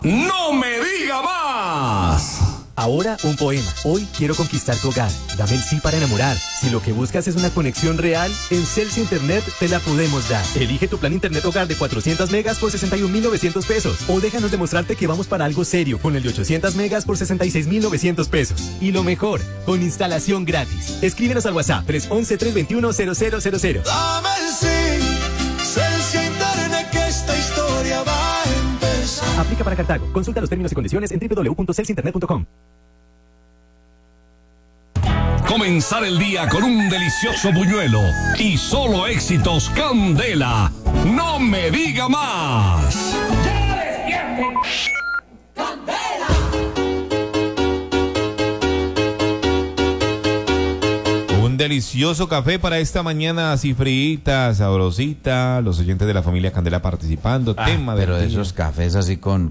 ¡No me diga más! Ahora un poema. Hoy quiero conquistar tu hogar. Dame el sí para enamorar. Si lo que buscas es una conexión real, en Celsi Internet te la podemos dar. Elige tu plan Internet hogar de 400 megas por 61.900 pesos. O déjanos demostrarte que vamos para algo serio con el de 800 megas por 66.900 pesos. Y lo mejor, con instalación gratis. Escríbenos al WhatsApp 311-321-0000. Dame el sí, Celsi Internet, que esta historia va a empezar. Aplica para Cartago. Consulta los términos y condiciones en www.celsinternet.com. Comenzar el día con un delicioso buñuelo y solo éxitos Candela. ¡No me diga más! ¡Ya despierte! ¡Candela! Un delicioso café para esta mañana así frita, sabrosita. Los oyentes de la familia Candela participando. Tema de pero de esos cafés así con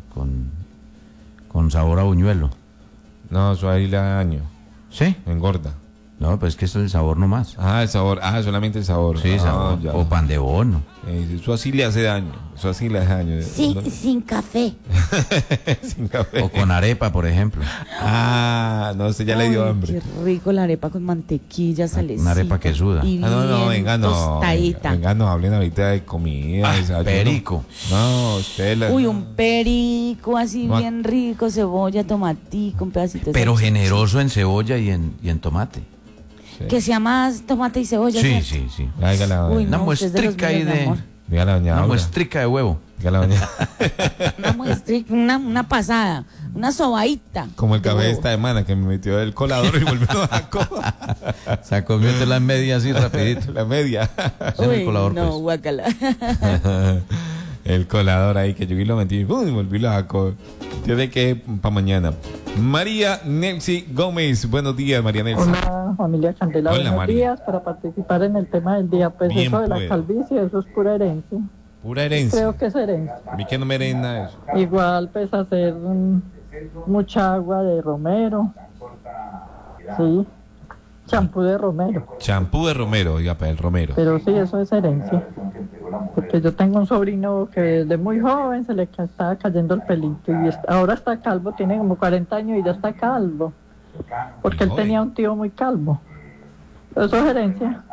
sabor a buñuelo. No, eso ahí le da daño. ¿Sí? Engorda. No, pues es que esto es el sabor nomás. El sabor. solamente el sabor. Sí, sabor. Ya. O pan de bono. Eso así le hace daño. Sí, No. sin café. Sin café. O con arepa, por ejemplo. No, usted ya le dio hambre. Qué rico la arepa con mantequilla, salecita. Una arepa que suda. Y Venga, no. tostadita. Venga, no hablen ahorita de comida. Perico. No, usted Uy, un perico así No. bien rico, cebolla, tomatico, un pedacito de Pero salchicha. generoso en cebolla y en tomate. Que sea más tomate y cebolla. Sí, ¿cierto? sí, sí. Dígala, Uy, Una no, usted es de los muestrica ahí míos, mi amor. Dígala, doña Una Aura. muestrica de huevo. Dígala, doña. una pasada, una sobadita. Como el café de huevo. esta semana que me metió el colador y volvió a Se comió entre las medias así rapidito. la media. En el Uy, colador, no, pues. guácala. El colador ahí que yo vi lo metí y volví lo sacó. Tiene que para mañana. María Nelsi Gómez. Buenos días, María Nelsi. Hola, familia Candela. Hola, Buenos María. días para participar en el tema del día. Pues Bien, eso de la pues. calvicie, eso es pura herencia. Pura herencia. Creo que es herencia. Vi que no me hereden nada de eso. Igual, pues hacer mucha agua de romero. Sí. Champú de romero. Champú de romero, oiga, para el romero. Pero sí, eso es herencia. Porque yo tengo un sobrino que desde muy joven se le estaba cayendo el pelito. Y ahora está calvo, tiene como 40 años y ya está calvo. Porque él Joven. tenía un tío muy calvo. Eso es herencia.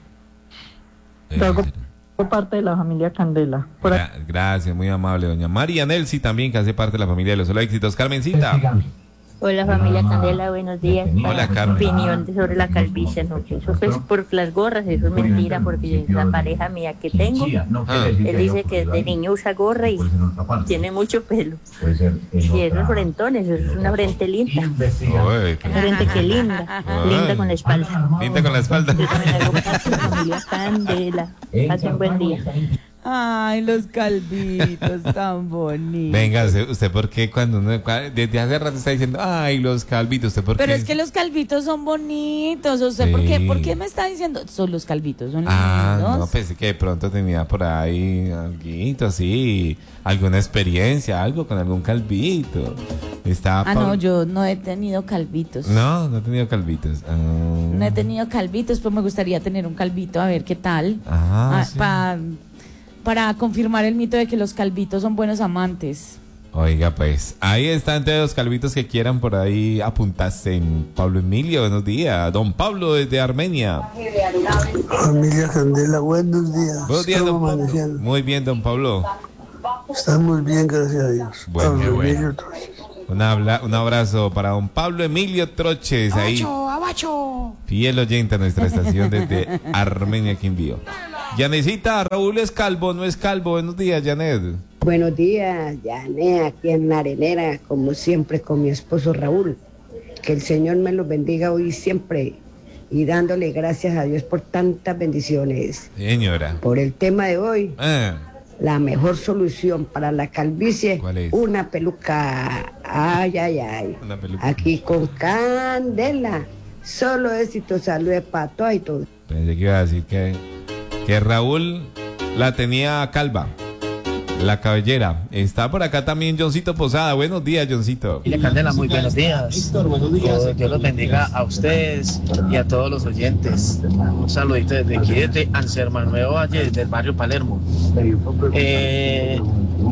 Luego, por parte de la familia Candela. Por aquí. Gracias, muy amable, doña María Nelsi, también que hace parte de la familia de los solo éxitos. Carmencita. Hola familia Candela, buenos días. Hola, Para Carmen. mi opinión sobre la calvicie, ¿no? Que eso es por las gorras, eso es mentira, porque la pareja mía que tengo, él dice que de niño usa gorra y tiene mucho pelo. Y esos frentones, eso es una frente linda. Uy, Una frente que linda, linda con la espalda. pinta con la espalda. Yo también hago parte de la familia Candela. Pasen buen día. Ay, los calvitos tan bonitos. Venga, usted por qué cuando uno, desde hace rato está diciendo, ay, los calvitos, usted por qué. Pero es que los calvitos son bonitos. O sea, Sí. ¿por qué me está diciendo? Son los calvitos, son No, lindos. pensé que de pronto tenía por ahí algo así, alguna experiencia, algo con algún calvito. Estaba No, yo no he tenido calvitos. No he tenido calvitos. No he tenido calvitos, pero me gustaría tener un calvito, a ver qué tal. Sí. Para confirmar el mito de que los calvitos son buenos amantes. Oiga, pues, ahí están todos los calvitos que quieran por ahí apuntarse en Pablo Emilio. Buenos días, don Pablo desde Armenia. Familia Candela, buenos días. Buenos días, don ¿Cómo Pablo. amanecieron? Muy bien, don Pablo. Estamos bien, gracias a Dios. Bueno, Pablo qué bueno. Emilio Torres. Un abrazo para don Pablo Emilio Troches, ahí, fiel oyente a nuestra estación desde Armenia, Quindío. Yanecita, Raúl es calvo, no es calvo. Buenos días, Janet. Buenos días, Yané, aquí en la arenera, como siempre con mi esposo Raúl. Que el Señor me los bendiga hoy y siempre y dándole gracias a Dios por tantas bendiciones. Señora. Por el tema de hoy, la mejor solución para la calvicie, ¿cuál es? una peluca. Ay, ay, ay. Una peluca. Aquí con Candela. Solo éxito, salud para todo y todo. Pensé que iba a decir que Raúl la tenía calva, la cabellera. Está por acá también Johncito Posada. Buenos días, Johncito. Candela, muy buenos días. Dios los bendiga a ustedes y a todos los oyentes. Un saludito desde aquí, desde Anserma Nuevo Valle, del barrio Palermo.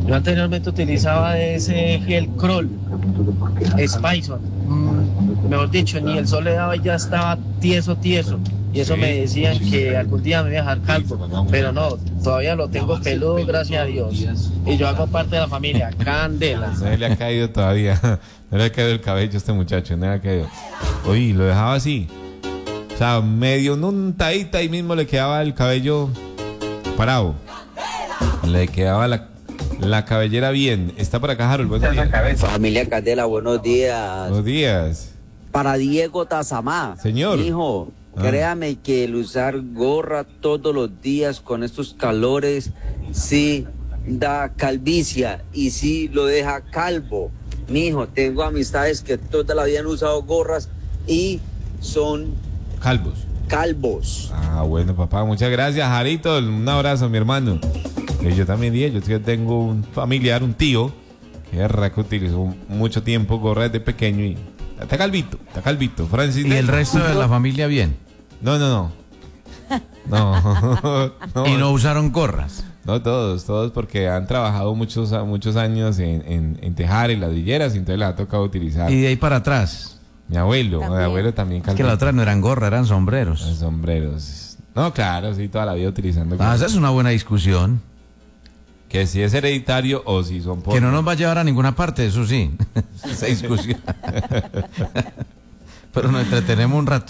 Yo anteriormente utilizaba ese gel Kroll, Spison. Mejor dicho, ni el sol le daba y ya estaba tieso. Y eso me decían que algún día me iba a dejar calvo. Pero no, todavía lo tengo peludo, gracias a Dios. Y yo hago parte de la familia, Candela. No le ha caído todavía. No le ha caído el cabello a este muchacho, no le ha caído. Oye, lo dejaba así. O sea, medio en un taíta y mismo le quedaba el cabello parado. Le quedaba la cabellera bien. Está por acá, Harold. Buenos días. Familia Candela, buenos días. Buenos días. Para Diego Tazamá. Señor. Hijo, créame que el usar gorra todos los días con estos calores sí da calvicie y sí lo deja calvo. Mijo, tengo amistades que toda la vida han usado gorras y son calvos. Ah, bueno, papá, muchas gracias, Jarito. Un abrazo, mi hermano. Yo también dije, yo tengo un familiar, un tío, que utilizó mucho tiempo gorra desde pequeño y está calvito. Francis. ¿Y el resto de la familia bien? No. ¿Y no usaron gorras? No, todos porque han trabajado muchos años en tejar y ladrilleras y entonces les ha tocado utilizar. ¿Y de ahí para atrás? Mi abuelo también calvito. Es que la otra no eran gorras, eran sombreros. No, claro, sí, toda la vida utilizando gorras. Esa es una buena discusión. Que si es hereditario o si son que no nos va a llevar a ninguna parte, eso sí. Esa discusión. Pero nos entretenemos un rato.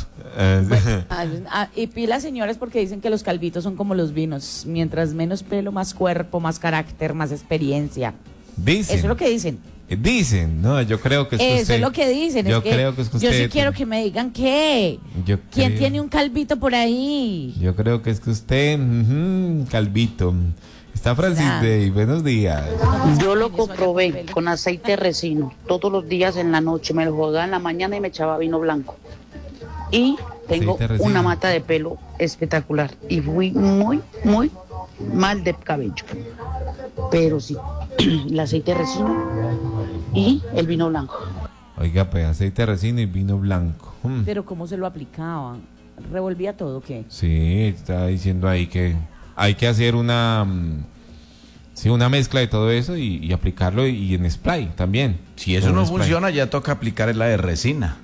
Y pilas, señores, porque dicen que los calvitos son como los vinos. Mientras menos pelo, más cuerpo, más carácter, más experiencia. Dicen. Eso es lo que dicen. Dicen, no, yo creo que es que eso usted, es lo que dicen. Yo creo que es que usted. Yo sí quiero que me digan qué. ¿Quién tiene un calvito por ahí? Yo creo que es que usted, calvito. Está Francis Day, buenos días. Yo lo comprobé con aceite de resino. Todos los días en la noche me lo jugaba en la mañana y me echaba vino blanco. Y tengo una mata de pelo espectacular. Y fui muy mal de cabello. Pero sí, el aceite de resino y el vino blanco. Oiga, pues aceite de resino y vino blanco. Pero ¿cómo se lo aplicaba? ¿Revolvía todo o qué? Sí, está diciendo ahí que hay que hacer una mezcla de todo eso y aplicarlo y en spray también. Si eso no funciona, ya toca aplicar la de resina.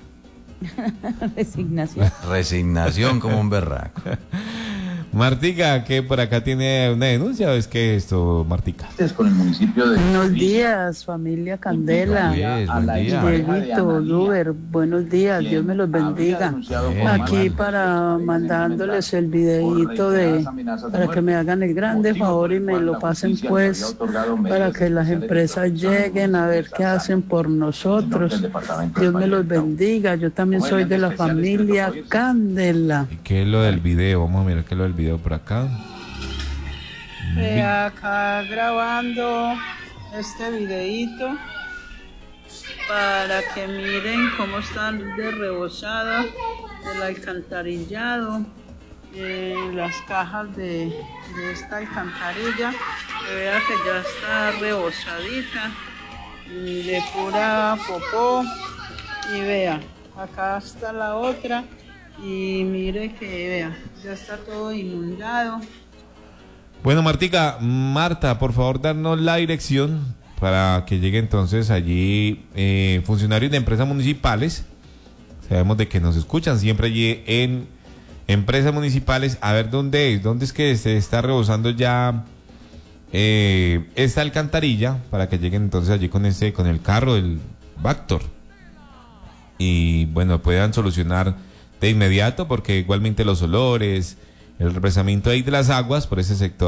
Resignación como un berraco. Martica, que por acá tiene una denuncia, ¿o es que esto, Martica? Buenos días, familia Candela. Dieguito, Luber, buenos días, Dios me los bendiga. Aquí para mandándoles el videíto para que me hagan el grande favor y me lo pasen pues, para que las empresas lleguen a ver qué hacen por nosotros. Dios me los bendiga, yo también soy de la familia Candela. ¿Y qué es lo del video? Vamos a mirar qué es lo del video por acá. Acá grabando este videíto para que miren cómo están de rebosada el alcantarillado, las cajas de esta alcantarilla, que vea que ya está rebosadita de pura popó. Y vea, acá está la otra. Y mire que vea, ya está todo inundado. Bueno, Marta, por favor, darnos la dirección para que llegue entonces allí funcionarios de empresas municipales. Sabemos de que nos escuchan siempre allí en empresas municipales. A ver dónde es que se está rebosando ya esta alcantarilla, para que lleguen entonces allí con el carro del Vactor y bueno, puedan solucionar de inmediato, porque igualmente los olores, el represamiento ahí de las aguas por ese sector